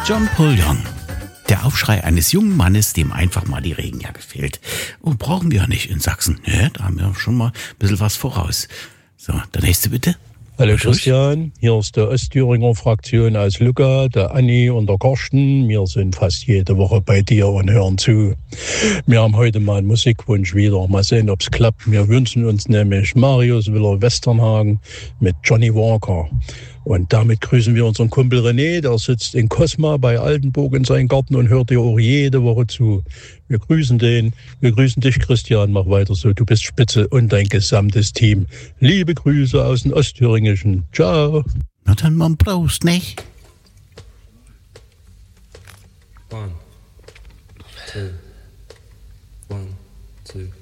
John Paul Young. Der Aufschrei eines jungen Mannes, dem einfach mal die Regenjacke fehlt. Und brauchen wir ja nicht in Sachsen. Ja, da haben wir schon mal ein bisschen was voraus. So, der nächste bitte. Hallo Christian, hier ist der Ostthüringer Fraktion aus Lucca, der Anni und der Karsten. Wir sind fast jede Woche bei dir und hören zu. Wir haben heute mal einen Musikwunsch wieder. Mal sehen, ob es klappt. Wir wünschen uns nämlich Marius Willer-Westernhagen mit Johnny Walker. Und damit grüßen wir unseren Kumpel René, der sitzt in Cosma bei Altenburg in seinem Garten und hört dir auch jede Woche zu. Wir grüßen den, wir grüßen dich, Christian, mach weiter so, du bist spitze und dein gesamtes Team. Liebe Grüße aus dem Ostthüringischen. Ciao. Na dann mal Prost, nicht? 1, 2, 1, 2.